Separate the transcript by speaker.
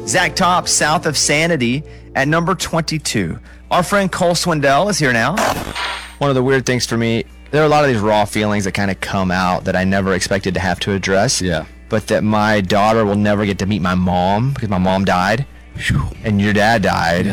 Speaker 1: Zach Top, South of Sanity, at number 22. Our friend Cole Swindell is here now. One of the weird things for me, there are a lot of these raw feelings that kind of come out that I never expected to have to address.
Speaker 2: Yeah.
Speaker 1: But that my daughter will never get to meet my mom because my mom died and your dad died.